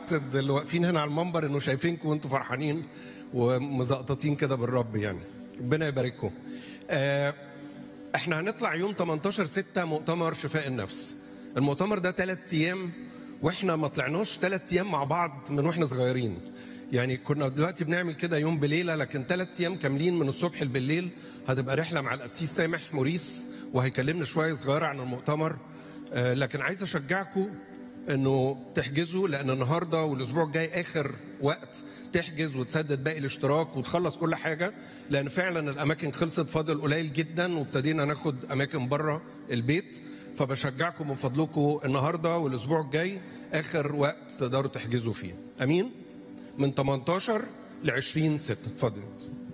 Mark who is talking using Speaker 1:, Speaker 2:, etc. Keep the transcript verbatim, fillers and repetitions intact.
Speaker 1: متاكد اللي واقفين هنا على المنبر انه شايفينكم وانتم فرحانين ومزقططين كده بالرب، يعني ربنا يبارككم. آه احنا هنطلع يوم تمنتاشر ستة مؤتمر شفاء النفس. المؤتمر ده ثلاث ايام، واحنا ما طلعناش ثلاث ايام مع بعض من واحنا صغيرين. يعني كنا دلوقتي بنعمل كده يوم بليله، لكن ثلاث ايام كاملين من الصبح بالليل هتبقى رحله مع القسيس سامح موريس، وهيكلمنا شويه صغيره عن المؤتمر. آه لكن عايز اشجعكم انه تحجزوا، لان النهارده والاسبوع الجاي اخر وقت تحجز وتسدد باقي الاشتراك وتخلص كل حاجه، لان فعلا الاماكن خلصت، فاضل قليل جدا، وابتدينا ناخد اماكن بره البيت. فبشجعكم من فضلكم النهارده والاسبوع الجاي اخر وقت تقدروا تحجزوا فيه. امين. من تمنتاشر ل عشرين ستة. اتفضل.